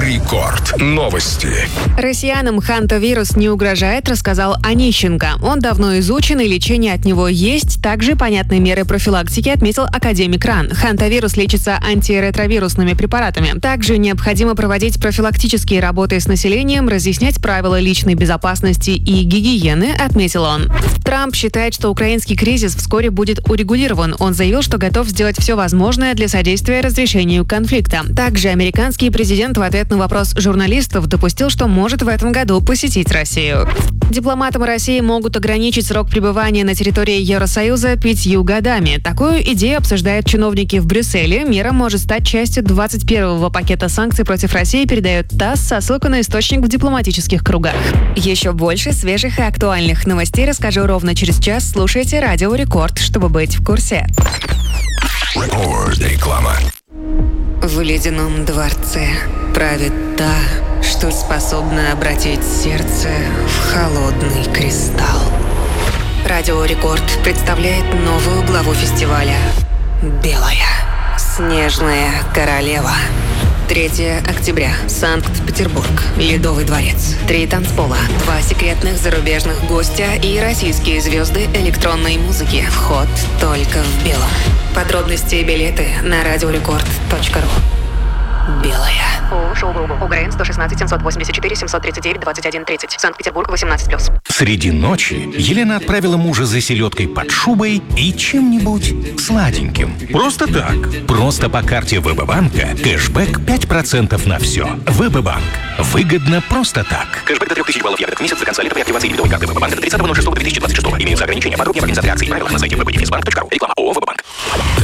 Рекорд. Новости. Россиянам хантавирус не угрожает, рассказал Онищенко. Он давно изучен и лечение от него есть. Также понятные меры профилактики, отметил академик РАН. Хантавирус лечится антиретровирусными препаратами. Также необходимо проводить профилактические работы с населением, разъяснять правила личной безопасности и гигиены, отметил он. Трамп считает, что украинский кризис вскоре будет урегулирован. Он заявил, что готов сделать все возможное для содействия разрешению конфликта. Также американский президент в ответ на вопрос журналистов допустил, что может в этом году посетить Россию. Дипломатам России могут ограничить срок пребывания на территории Евросоюза 5 годами. Такую идею обсуждают чиновники в Брюсселе. Мера может стать частью 21-го пакета санкций против России, передает ТАСС со ссылкой на источник в дипломатических кругах. Еще больше свежих и актуальных новостей расскажу ровно через час. Слушайте Радио Рекорд, чтобы быть в курсе. Реклама. В ледяном дворце правит та, что способна обратить сердце в холодный кристалл. Радио Рекорд представляет новую главу фестиваля «Белая снежная королева». 3 октября. Санкт-Петербург. Ледовый дворец. 3 танцпола. 2 секретных зарубежных гостя и российские звезды электронной музыки. Вход только в белом. Подробности и билеты на радиорекорд.ру. Белая. Украин 116 784 739 21 30. Санкт-Петербург 18+. Среди ночи Елена отправила мужа за селедкой под шубой и чем-нибудь сладеньким. Просто так. Просто по карте ВБ-банка кэшбэк 5% на все. ВБ-банк. Выгодно просто так. Кэшбэк до 3000 баллов ягод в месяц до конца лета при активации дебетовой карты ВБ-банка до 30.06.2026. Имеются ограничения. Подробнее в организации акций и правилах на сайте www.bbbank.ru. Реклама ООО «ВБ-банк».